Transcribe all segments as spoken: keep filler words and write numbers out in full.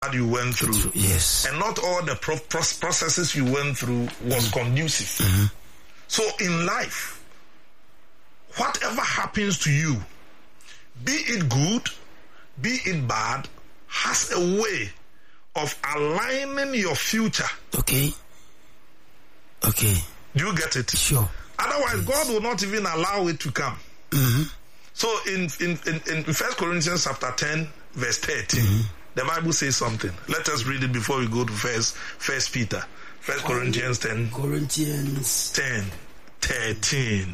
that you went through. Yes. And not all the pro- pro- processes you went through was mm. conducive. Mm-hmm. So in life, whatever happens to you, be it good, be it bad, has a way of aligning your future. Okay. Okay. Do you get it? Sure. Otherwise, yes. God will not even allow it to come. Mm-hmm. So in, in, in, in First Corinthians chapter ten, verse thirteen, mm-hmm. the Bible says something. Let us read it before we go to First, First Peter. First Corinthians ten. Corinthians ten, thirteen.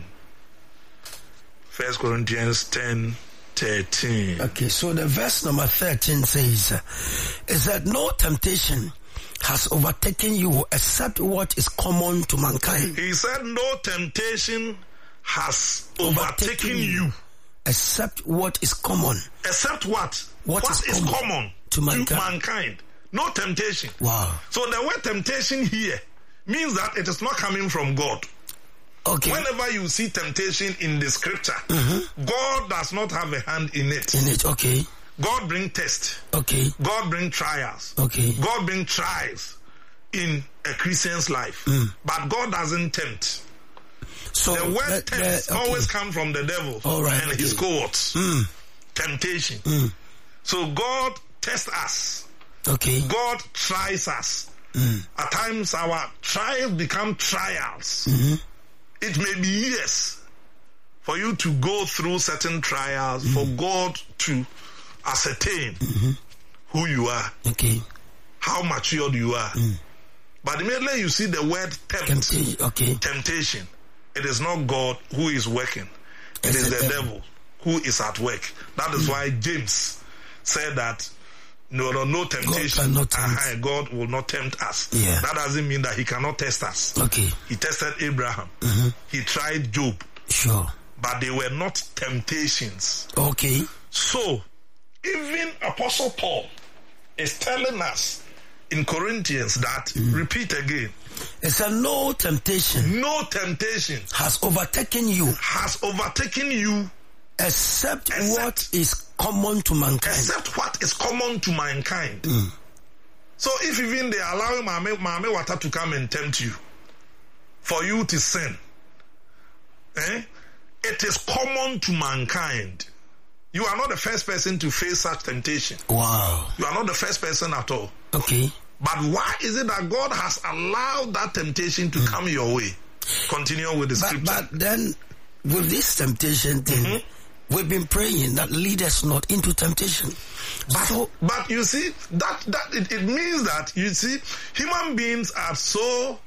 First Corinthians ten, thirteen. Okay, so the verse number thirteen says, uh, is that no temptation has overtaken you except what is common to mankind. He said no temptation has overtaken, overtaken you. Except what is common. Except what? What, what is, is common, common to mankind. to mankind. No temptation. Wow. So the word temptation here means that it is not coming from God. Okay. Whenever you see temptation in the scripture, mm-hmm. God does not have a hand in it. In it, okay. God bring test. Okay. God bring trials. Okay. God bring trials in a Christian's life. Mm. But God doesn't tempt. So the word that, tempt okay. always comes from the devil All right, and okay. his cohorts. Mm. Temptation. Mm. So God tests us. Okay. God tries us. Mm. At times our trials become trials. Mm-hmm. It may be years for you to go through certain trials, mm-hmm. for God to ascertain mm-hmm. who you are, okay, how matured you are. Mm. But immediately you see the word tempt, Temptation, okay. temptation, it is not God who is working. It It's is the devil. devil who is at work. That is mm. why James said that no, no, no temptation. God, uh, God will not tempt us. Yeah. That doesn't mean that he cannot test us. Okay. He tested Abraham. Mm-hmm. He tried Job. Sure. But they were not temptations. Okay. So, even Apostle Paul is telling us in Corinthians that, mm. repeat again, it's a no temptation. No temptation has overtaken you. Has overtaken you. Except, except what is common to mankind. Except what is common to mankind. Mm. So if even they allow Mame, Mame Water to come and tempt you, for you to sin, eh? It is common to mankind. You are not the first person to face such temptation. Wow. You are not the first person at all. Okay. But why is it that God has allowed that temptation to mm. come your way? Continue with the but, scripture. But then, with this temptation thing, mm-hmm. we've been praying that lead us not into temptation. But, so, but you see, that that it, it means that, you see, human beings are so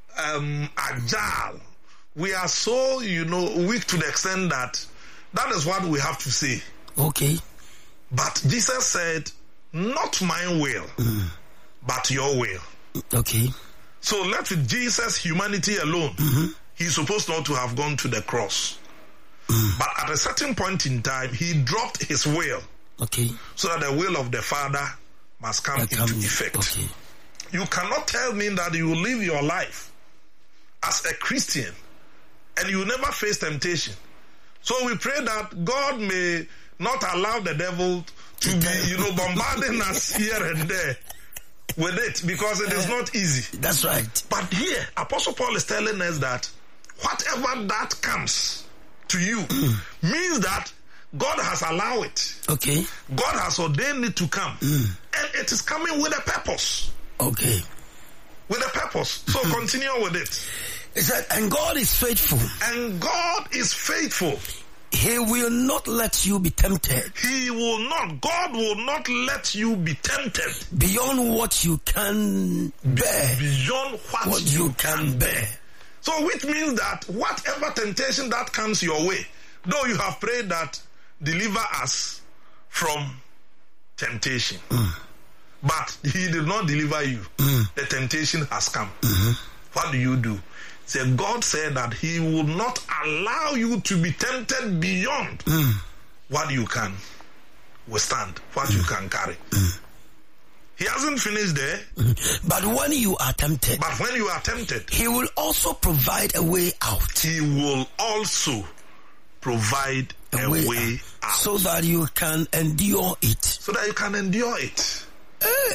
um, agile. We are so, you know, weak to the extent that that is what we have to say. Okay. But Jesus said, not my will, mm. but your will. Okay. So left with Jesus' humanity alone, mm-hmm. he's supposed not to have gone to the cross. Mm. But at a certain point in time, he dropped his will. Okay. So that the will of the Father must come into effect. Okay. You cannot tell me that you will live your life as a Christian and you never face temptation. So we pray that God may not allow the devil to be, you know, bombarding us here and there with it, because it is not easy. That's right. But here, Apostle Paul is telling us that whatever that comes to you mm. means that God has allowed it. Okay. God has ordained it to come. Mm. And it is coming with a purpose. Okay. With a purpose. So continue with it. It said, and God is faithful. And God is faithful. He will not let you be tempted. He will not. God will not let you be tempted. Beyond what you can bear. Beyond what, what you, you can bear. So which means that whatever temptation that comes your way, though you have prayed that deliver us from temptation. Mm. But he did not deliver you. Mm. The temptation has come. Mm-hmm. What do you do? So God said that he will not allow you to be tempted beyond mm. what you can withstand, what mm. you can carry. Mm. He hasn't finished there. Mm. But when you are tempted, but when you are tempted, he will also provide a way out. He will also provide a, a way, way out. So that you can endure it. So that you can endure it. Hey.